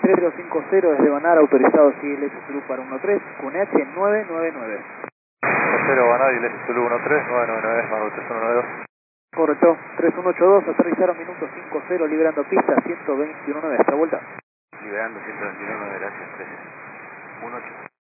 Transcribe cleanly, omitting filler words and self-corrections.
3050 desde Banar, autorizado CLS Zulu para 13, QNH 999. 0 Banar y LS Zulu 13, 999, Banar 3192. Correcto, 3182, aterrizaron minuto 50, liberando pista 121.9, hasta vuelta. Liberando 121, gracias, 3. 18.